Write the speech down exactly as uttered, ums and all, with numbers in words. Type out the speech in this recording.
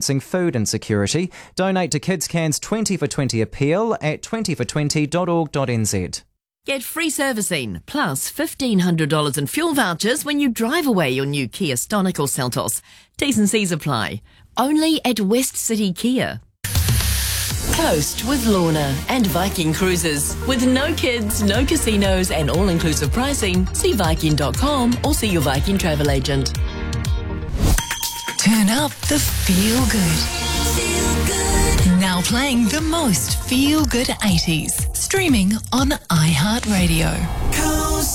experiencing food insecurity. Donate to KidsCan's twenty for twenty appeal at twenty for twenty dot org dot n z. Get free servicing, plus fifteen hundred dollars in fuel vouchers when you drive away your new Kia Stonic or Seltos. T's and C's apply. Only at West City Kia. Coast with Lorna and Viking Cruises. With no kids, no casinos and all-inclusive pricing, see Viking dot com or see your Viking travel agent. Turn up the feel good. Feel good. Now playing the most feel good eighties. Streaming on iHeartRadio.